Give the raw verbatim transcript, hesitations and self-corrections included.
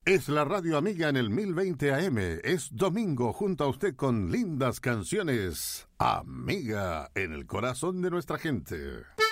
Es la radio amiga en el mil veinte A M. Es domingo junto a usted con lindas canciones. Amiga en el corazón de nuestra gente.